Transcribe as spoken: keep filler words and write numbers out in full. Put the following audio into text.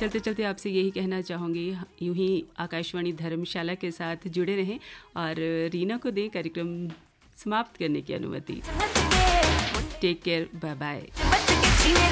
चलते चलते आपसे यही कहना चाहूँगी, यूं ही आकाशवाणी धर्मशाला के साथ जुड़े रहें और रीना को दें कार्यक्रम समाप्त करने की अनुमति। Take care, bye bye.